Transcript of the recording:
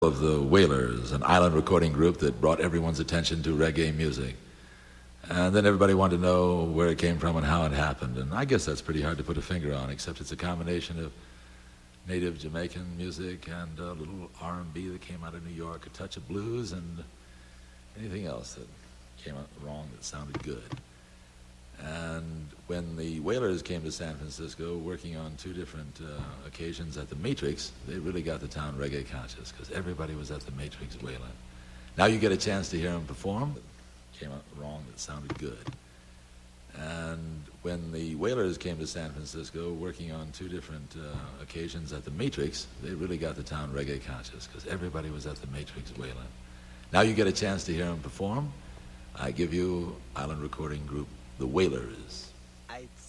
Of the Wailers, an island recording group that brought everyone's attention to reggae music. And then everybody wanted to know where it came from and how it happened. And I guess that's pretty hard to put a finger on, except it's a combination of native Jamaican music and a little R&B that came out of New York, a touch of blues, and anything else that came out wrong that sounded good. And when the Wailers came to San Francisco, working on two different occasions at the Matrix, they really got the town reggae conscious, because everybody was at the Matrix wailing. Now you get a chance to hear them perform. Came out wrong that sounded good. And when the Wailers came to San Francisco, working on two different occasions at the Matrix, they really got the town reggae conscious, because everybody was at the Matrix wailing. Now you get a chance to hear them perform. I give you island recording group The Wailers.